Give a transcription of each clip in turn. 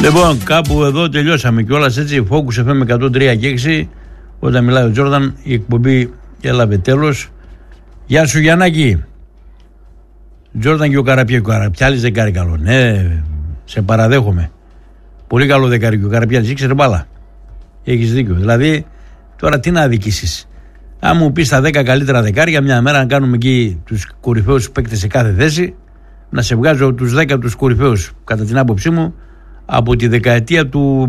Λοιπόν, κάπου εδώ τελειώσαμε κιόλας έτσι. Focus FM 103 και 6. Όταν μιλάει ο Τζόρνταν, η εκπομπή έλαβε τέλος. Γεια σου Γιαννάκη. Τζόρνταν και ο Καραπιάλης δεκάρι καλό. Ναι, σε παραδέχομαι. Πολύ καλό δεκάρι και ο Καραπιάλης ήξερε μπάλα. Έχεις δίκιο. Δηλαδή, τώρα τι να αδικήσεις. Αν μου πεις τα 10 καλύτερα δεκάρια, μια μέρα να κάνουμε εκεί τους κορυφαίους παίκτες σε κάθε θέση, να σε βγάζω τους 10 τους κορυφαίους, κατά την άποψή μου, από τη δεκαετία του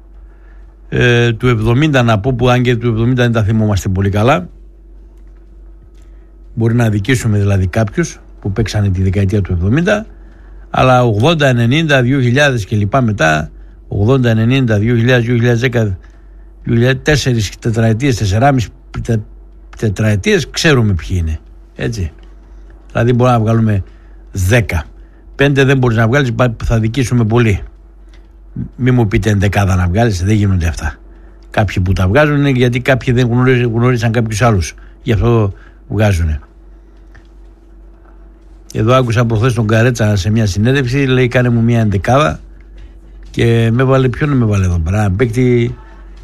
70, να πω, που αν και του 70 δεν τα θυμόμαστε πολύ καλά. Μπορεί να αδικήσουμε δηλαδή κάποιους που παίξανε τη δεκαετία του 70, αλλά 80, 90, 2000 και λοιπά μετά, 80, 90, 2000, 2010, 4 τετραετίες, 4,5 τετραετίες, ξέρουμε ποιοι είναι. Έτσι. Δηλαδή μπορούμε να βγάλουμε 10. 5 δεν μπορείς να βγάλεις, θα δικήσουμε πολύ. Μην μου πείτε ενδεκάδα να βγάλεις, δεν γίνονται αυτά. Κάποιοι που τα βγάζουν είναι γιατί κάποιοι δεν γνώρισαν κάποιους άλλους. Γι' αυτό βγάζουν. Εδώ άκουσα προχθές τον Καρέτσα σε μια συνέντευξη, λέει κάνε μου μια ενδεκάδα και με βάλε, ποιον με βάλε εδώ πέρα, παίκτη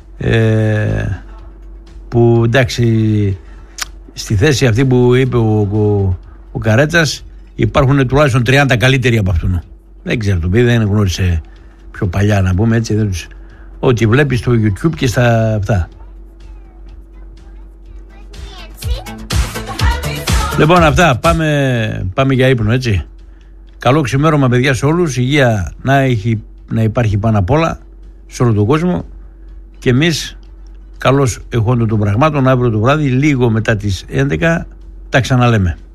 που εντάξει στη θέση αυτή που είπε ο Καρέτσας υπάρχουν τουλάχιστον 30 καλύτεροι από αυτόν. Δεν ξέρω, το παιδί δεν γνώρισε πιο παλιά, να πούμε έτσι, ό,τι βλέπει στο YouTube και στα αυτά. Λοιπόν, αυτά, πάμε για ύπνο, έτσι. Καλό ξημέρωμα παιδιά σε όλους, υγεία να υπάρχει πάνω απ' όλα σε όλο τον κόσμο και εμείς καλώς εχόντων των πραγμάτων αύριο το βράδυ λίγο μετά τις 11 τα ξαναλέμε.